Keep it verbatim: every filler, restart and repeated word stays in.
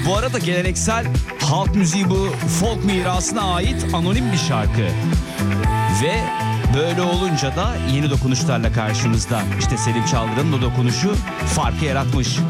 Bu arada geleneksel halk müziği, bu folk mirasına ait anonim bir şarkı. Ve böyle olunca da yeni dokunuşlarla karşımızda. İşte Selim Çaldırı'nın o dokunuşu farkı yaratmış.